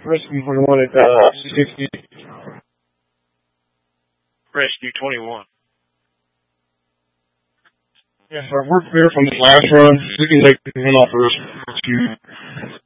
Rescue 21 at 60. Rescue 21. Yes, sir. We're clear from the last run. We can take the win off the rescue.